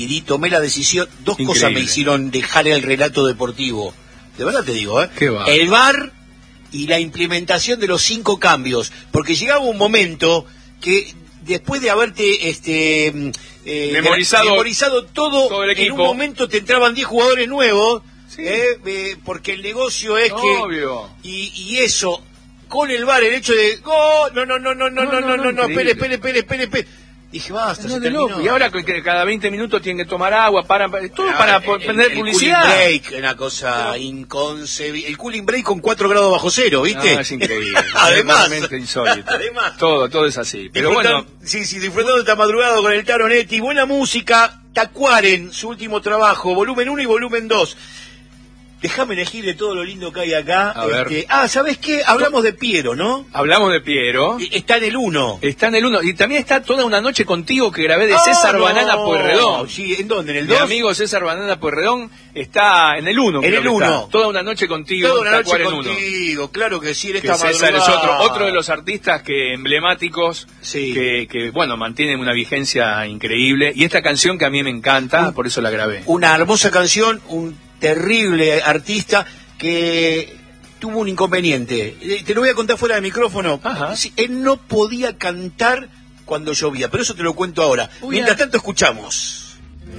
Y tomé la decisión, dos Increíble. cosas me hicieron dejar el relato deportivo. De verdad te digo, Qué va. el VAR y la implementación de los 5 cambios. Porque llegaba un momento que después de haberte memorizado todo el en equipo, un momento te entraban 10 jugadores nuevos, sí. porque el negocio es Obvio. que... Y eso, con el VAR, el hecho de... No, espere. Dije, basta, se terminó. Y ahora que cada 20 minutos tienen que tomar agua, todo para poner publicidad. El cooling break, una cosa inconcebible. El cooling break con 4 grados bajo cero, ¿viste? No, es increíble. Además. Realmente insólito. Además. Todo es así. Pero bueno. Sí, disfrutando esta madrugada con el Taro Netti. Buena música. Tacuaren, su último trabajo, volumen 1 y volumen 2. Déjame elegir de todo lo lindo que hay acá. A ver. ¿Sabés qué? Hablamos de Piero, ¿no? Hablamos de Piero. Está en el 1. Está en el 1. Y también está Toda una noche contigo que grabé de César Banana Pueyrredón. Sí, ¿en dónde? ¿En el Mi 2? amigo César Banana Pueyrredón está en el 1. En el 1. Toda una noche contigo. Toda una noche Tacuaren contigo, claro que sí, en que esta César madrugada. es otro de los artistas emblemáticos, sí, que bueno, mantienen una vigencia increíble. Y esta canción que a mí me encanta, por eso la grabé. Una hermosa canción, un terrible artista que tuvo un inconveniente. Te lo voy a contar fuera de micrófono. Ajá. Él no podía cantar cuando llovía, pero eso te lo cuento ahora. Mientras tanto, escuchamos.